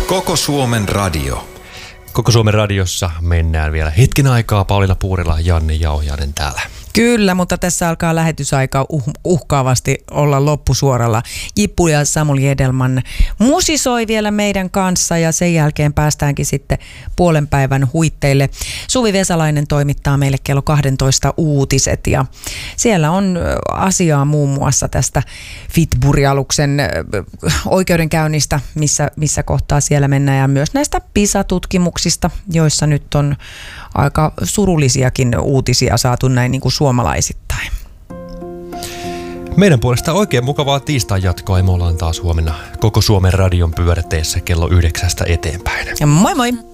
Koko Suomen radio. Koko Suomen radiossa mennään vielä hetken aikaa. Pauliina Puurila, Janne Jauhiainen täällä. Kyllä, mutta tässä alkaa lähetysaika uhkaavasti olla loppusuoralla. Jippu ja Samuli Edelman musisoi vielä meidän kanssa ja sen jälkeen päästäänkin sitten puolen päivän huitteille. Suvi Vesalainen toimittaa meille kello 12 uutiset ja siellä on asiaa muun muassa tästä Fitburi-aluksen oikeudenkäynnistä, missä kohtaa siellä mennään ja myös näistä PISA-tutkimuksista, joissa nyt on aika surullisiakin uutisia saatu näin niin kuin suomalaisittain. Meidän puolesta oikein mukavaa tiistain jatkoa ja me ollaan taas huomenna Koko Suomen radion pyöräteessä kello 9 eteenpäin. Ja moi moi!